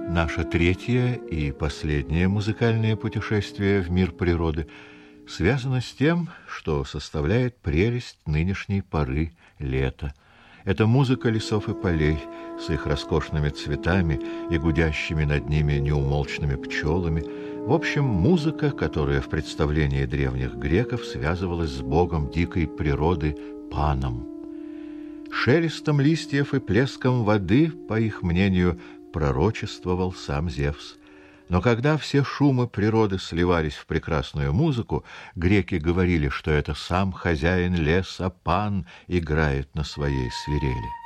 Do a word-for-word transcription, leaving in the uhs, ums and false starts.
Наше третье и последнее музыкальное путешествие в мир природы связано с тем, что составляет прелесть нынешней поры лета. Это музыка лесов и полей с их роскошными цветами и гудящими над ними неумолчными пчелами. В общем, музыка, которая в представлении древних греков связывалась с богом дикой природы Паном. Шелестом листьев и плеском воды, по их мнению, пророчествовал сам Зевс. Но когда все шумы природы сливались в прекрасную музыку, греки говорили, что это сам хозяин леса Пан играет на своей свирели.